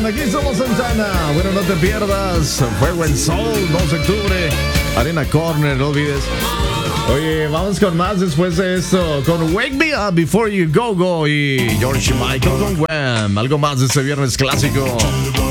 aquí somos Santana. Bueno, no te pierdas Fuego en Soul, 2 de octubre, Arena Corner, no olvides. Oye, vamos con más después de esto, con Wake Me Up Before You Go Go y George Michael con Wham. Algo más de este viernes clásico.